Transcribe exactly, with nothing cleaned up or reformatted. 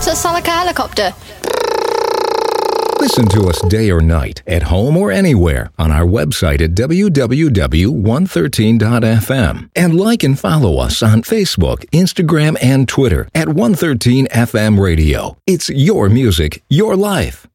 So it sounds like a helicopter. Listen to us day or night, at home or anywhere, on our website at w w w dot one thirteen dot f m. And like and follow us on Facebook, Instagram, and Twitter at one thirteen F M Radio. It's your music, your life.